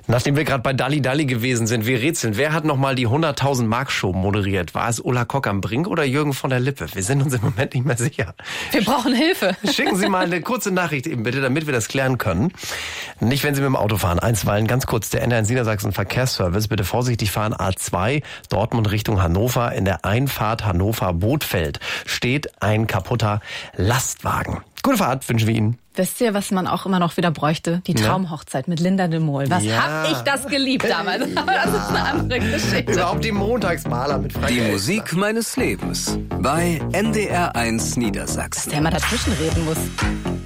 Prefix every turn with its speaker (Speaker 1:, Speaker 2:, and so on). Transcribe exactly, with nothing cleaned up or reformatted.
Speaker 1: Nachdem wir gerade bei Dalli Dalli gewesen sind, wir rätseln, wer hat nochmal die hunderttausend Mark Show moderiert? War es Ulla Kock am Brink oder Jürgen von der Lippe? Wir sind uns im Moment nicht mehr sicher.
Speaker 2: Wir brauchen Hilfe.
Speaker 1: Schicken Sie mal eine kurze Nachricht eben bitte, damit wir das klären können. Nicht, wenn Sie mit dem Auto fahren. Einstweilen ganz kurz, der N eins Niedersachsen Verkehrsservice. Bitte vorsichtig fahren. A zwei, Dortmund Richtung Hannover. In der Einfahrt Hannover-Bothfeld steht ein kaputter Lastwagen. Gute Fahrt wünschen wir Ihnen.
Speaker 2: Wisst ihr, was man auch immer noch wieder bräuchte? Die Traumhochzeit mit Linda de Mol. Was
Speaker 1: Ja.
Speaker 2: hab ich das geliebt damals? Aber das ist eine andere Geschichte.
Speaker 1: Überhaupt die Montagsmaler mit Frank
Speaker 3: Die
Speaker 1: Elstner.
Speaker 3: Musik meines Lebens bei N D R eins Niedersachsen.
Speaker 2: Der immer dazwischen reden muss.